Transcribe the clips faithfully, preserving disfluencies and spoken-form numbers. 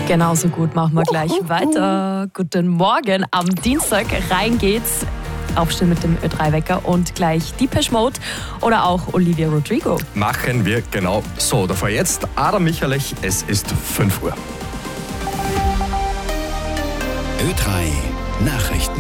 Genauso gut, machen wir gleich uh, uh, weiter. Uh. Guten Morgen, am Dienstag rein geht's. Aufstehen mit dem Ö drei Wecker und gleich Depeche Mode oder auch Olivia Rodrigo. Machen wir genau so. Davor jetzt Adam Michalich, es ist fünf Uhr. Ö drei Nachrichten.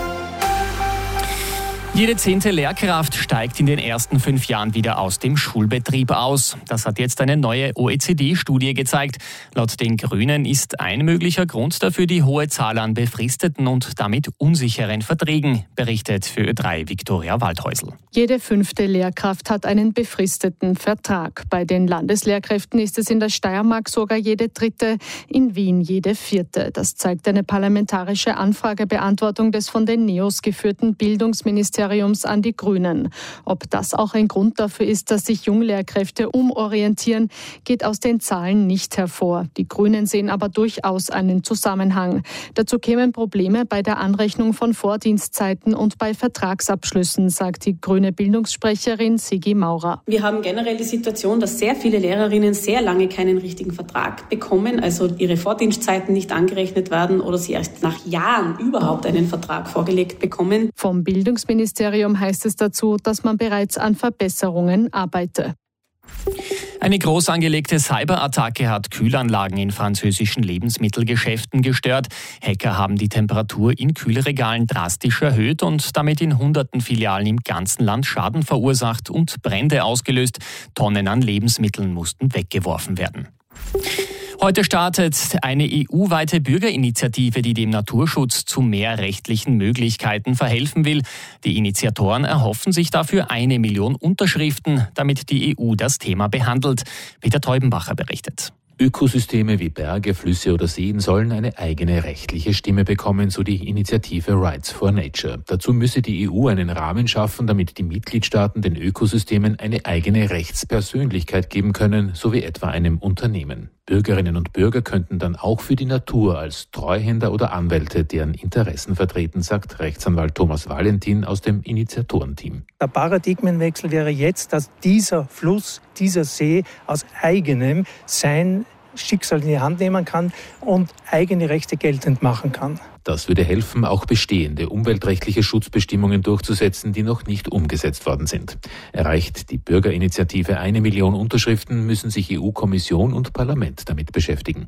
Jede zehnte Lehrkraft steigt in den ersten fünf Jahren wieder aus dem Schulbetrieb aus. Das hat jetzt eine neue O E C D-Studie gezeigt. Laut den Grünen ist ein möglicher Grund dafür die hohe Zahl an befristeten und damit unsicheren Verträgen, berichtet für Ö drei Viktoria Waldhäusl. Jede fünfte Lehrkraft hat einen befristeten Vertrag. Bei den Landeslehrkräften ist es in der Steiermark sogar jede dritte, in Wien jede vierte. Das zeigt eine parlamentarische Anfragebeantwortung des von den Neos geführten Bildungsministeriums an die Grünen. Ob das auch ein Grund dafür ist, dass sich Junglehrkräfte umorientieren, geht aus den Zahlen nicht hervor. Die Grünen sehen aber durchaus einen Zusammenhang. Dazu kämen Probleme bei der Anrechnung von Vordienstzeiten und bei Vertragsabschlüssen, sagt die grüne Bildungssprecherin Sigi Maurer. Wir haben generell die Situation, dass sehr viele Lehrerinnen sehr lange keinen richtigen Vertrag bekommen, also ihre Vordienstzeiten nicht angerechnet werden oder sie erst nach Jahren überhaupt einen Vertrag vorgelegt bekommen. Vom Bildungsministerium heißt es dazu, dass man bereits an Verbesserungen arbeite. Eine groß angelegte Cyberattacke hat Kühlanlagen in französischen Lebensmittelgeschäften gestört. Hacker haben die Temperatur in Kühlregalen drastisch erhöht und damit in hunderten Filialen im ganzen Land Schaden verursacht und Brände ausgelöst. Tonnen an Lebensmitteln mussten weggeworfen werden. Heute startet eine E U-weite Bürgerinitiative, die dem Naturschutz zu mehr rechtlichen Möglichkeiten verhelfen will. Die Initiatoren erhoffen sich dafür eine Million Unterschriften, damit die E U das Thema behandelt. Peter Teubenbacher berichtet. Ökosysteme wie Berge, Flüsse oder Seen sollen eine eigene rechtliche Stimme bekommen, so die Initiative Rights for Nature. Dazu müsse die E U einen Rahmen schaffen, damit die Mitgliedstaaten den Ökosystemen eine eigene Rechtspersönlichkeit geben können, so wie etwa einem Unternehmen. Bürgerinnen und Bürger könnten dann auch für die Natur als Treuhänder oder Anwälte deren Interessen vertreten, sagt Rechtsanwalt Thomas Valentin aus dem Initiatorenteam. Der Paradigmenwechsel wäre jetzt, dass dieser Fluss, dieser See aus eigenem sein Schicksal in die Hand nehmen kann und eigene Rechte geltend machen kann. Das würde helfen, auch bestehende umweltrechtliche Schutzbestimmungen durchzusetzen, die noch nicht umgesetzt worden sind. Erreicht die Bürgerinitiative eine Million Unterschriften, müssen sich E U-Kommission und Parlament damit beschäftigen.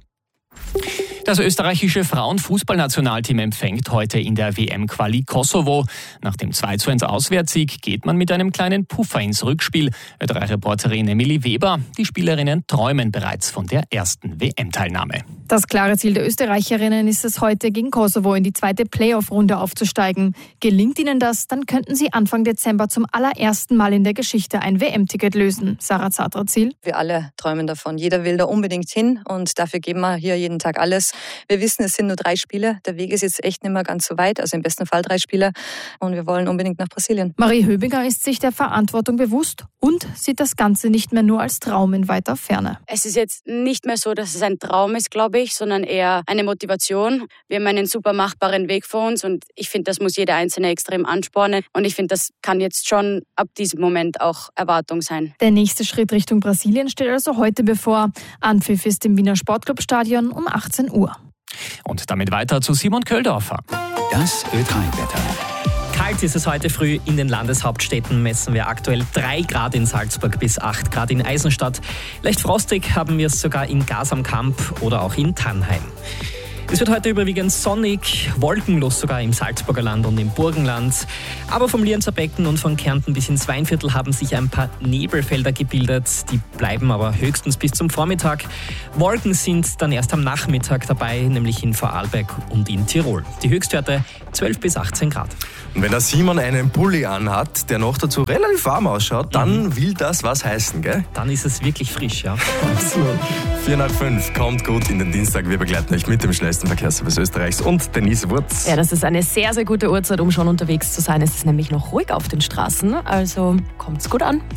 Das österreichische Frauenfußballnationalteam empfängt heute in der W M-Quali Kosovo. Nach dem zwei zu eins Auswärtssieg geht man mit einem kleinen Puffer ins Rückspiel. Ö drei Reporterin Emilie Weber, die Spielerinnen träumen bereits von der ersten W M-Teilnahme. Das klare Ziel der Österreicherinnen ist es heute, gegen Kosovo in die zweite Playoff-Runde aufzusteigen. Gelingt ihnen das, dann könnten sie Anfang Dezember zum allerersten Mal in der Geschichte ein W M-Ticket lösen. Sarah Zadrazil. Wir alle träumen davon. Jeder will da unbedingt hin und dafür geben wir hier jeden Tag alles. Wir wissen, es sind nur drei Spiele. Der Weg ist jetzt echt nicht mehr ganz so weit, also im besten Fall drei Spiele. Und wir wollen unbedingt nach Brasilien. Marie Höbinger ist sich der Verantwortung bewusst und sieht das Ganze nicht mehr nur als Traum in weiter Ferne. Es ist jetzt nicht mehr so, dass es ein Traum ist, glaube ich, sondern eher eine Motivation. Wir haben einen super machbaren Weg vor uns und ich finde, das muss jeder Einzelne extrem anspornen. Und ich finde, das kann jetzt schon ab diesem Moment auch Erwartung sein. Der nächste Schritt Richtung Brasilien steht also heute bevor. Anpfiff ist im Wiener Sportclubstadion um achtzehn Uhr. Und damit weiter zu Simon Köldorfer. Das Ö drei Wetter. Kalt ist es heute früh. In den Landeshauptstädten messen wir aktuell drei Grad in Salzburg bis acht Grad in Eisenstadt. Leicht frostig haben wir es sogar in Gas am Kamp oder auch in Tannheim. Es wird heute überwiegend sonnig, wolkenlos sogar im Salzburger Land und im Burgenland. Aber vom Lienzer Becken und von Kärnten bis ins Weinviertel haben sich ein paar Nebelfelder gebildet. Die bleiben aber höchstens bis zum Vormittag. Wolken sind dann erst am Nachmittag dabei, nämlich in Vorarlberg und in Tirol. Die Höchstwerte zwölf bis achtzehn Grad. Und wenn der Simon einen Pulli anhat, der noch dazu relativ warm ausschaut, dann mhm. will das was heißen, gell? Dann ist es wirklich frisch, ja. Absolut. vier nach fünf, kommt gut in den Dienstag. Wir begleiten euch mit dem schnellsten Verkehrsservice Österreichs und Denise Wurz. Ja, das ist eine sehr, sehr gute Uhrzeit, um schon unterwegs zu sein. Es ist nämlich noch ruhig auf den Straßen, also kommt's gut an.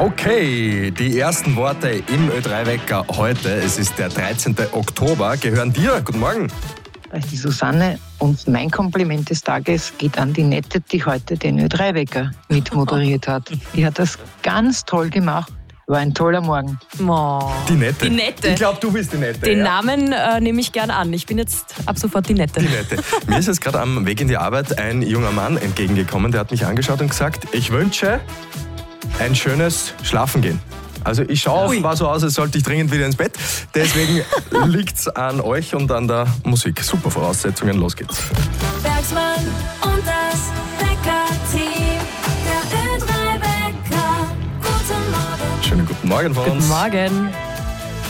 Okay, die ersten Worte im Ö drei Wecker heute. Es ist der dreizehnten Oktober, gehören dir. Guten Morgen. Da ist die Susanne und mein Kompliment des Tages geht an die Nette, die heute den Ö drei Wecker mitmoderiert hat. Die hat das ganz toll gemacht War ein toller Morgen. Oh. Die Nette. Die Nette. Ich glaube, du bist die Nette. Den ja. Namen äh, nehme ich gern an. Ich bin jetzt ab sofort die Nette. Die Nette. Mir ist jetzt gerade am Weg in die Arbeit ein junger Mann entgegengekommen, der hat mich angeschaut und gesagt, ich wünsche ein schönes Schlafengehen. Also ich schaue war so aus, als sollte ich dringend wieder ins Bett. Deswegen liegt's an euch und an der Musik. Super Voraussetzungen, los geht's. Bergsmann und das Wecker-Team. Der Ö drei Wecker. Guten Morgen. Schönen guten Morgen von uns. Guten Morgen.